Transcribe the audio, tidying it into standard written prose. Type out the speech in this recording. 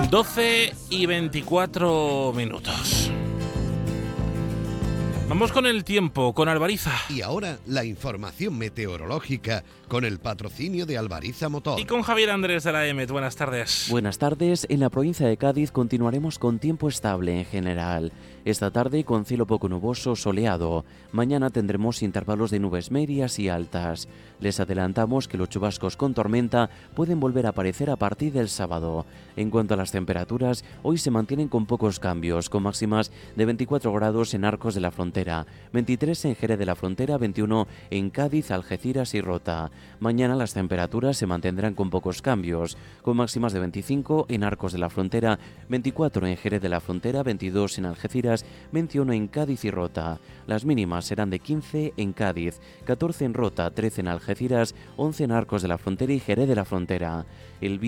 12:24. Vamos con el tiempo, con Albariza. Y ahora la información meteorológica con el patrocinio de Albariza Motor. Y con Javier Andrés de la EMET. Buenas tardes. Buenas tardes. En la provincia de Cádiz continuaremos con tiempo estable en general. Esta tarde con cielo poco nuboso, soleado. Mañana tendremos intervalos de nubes medias y altas. Les adelantamos que los chubascos con tormenta pueden volver a aparecer a partir del sábado. En cuanto a las temperaturas, hoy se mantienen con pocos cambios, con máximas de 24 grados en Arcos de la Frontera, 23 en Jerez de la Frontera, 21 en Cádiz, Algeciras y Rota. Mañana las temperaturas se mantendrán con pocos cambios, con máximas de 25 en Arcos de la Frontera, 24 en Jerez de la Frontera, 22 en Algeciras, 21 en Cádiz y Rota. Las mínimas serán de 15 en Cádiz, 14 en Rota, 13 en Algeciras, 11 en Arcos de la Frontera y Jerez de la Frontera. El